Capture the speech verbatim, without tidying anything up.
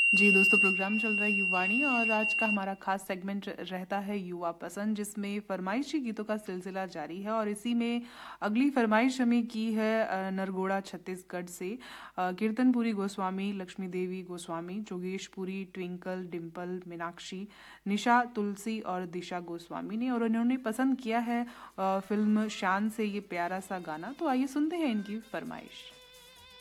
जी दोस्तों, प्रोग्राम चल रहा है युवाणी और आज का हमारा खास सेगमेंट रहता है युवा पसंद, जिसमें फरमाइशी गीतों का सिलसिला जारी है। और इसी में अगली फरमाइश हमें की है अ, नरगोड़ा छत्तीसगढ़ से अ, कीर्तनपुरी गोस्वामी, लक्ष्मी देवी गोस्वामी, जोगेशपुरी, ट्विंकल, डिम्पल, मीनाक्षी, निशा, तुलसी और दिशा गोस्वामी ने। और उन्होंने पसंद किया है अ, फिल्म शान से ये प्यारा सा गाना। तो आइए सुनते हैं इनकी फरमाइश।